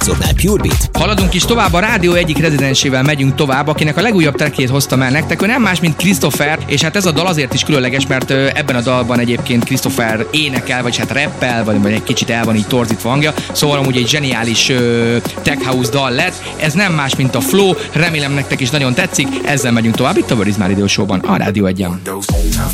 Purebit. Haladunk is tovább, a rádió egyik rezidensével megyünk tovább, akinek a legújabb trackjét hoztam el nektek. Ő nem más, mint Christopher, és hát ez a dal azért is különleges, mert ebben a dalban egyébként Christopher énekel, vagy hát rappel, vagy egy kicsit el van így torzítva hangja, szóval amúgy egy zseniális tech house dal lett. Ez nem más, mint a Flow, remélem nektek is nagyon tetszik, ezzel megyünk tovább itt a Where is My Radio Show-ban, a Rádió 1-en.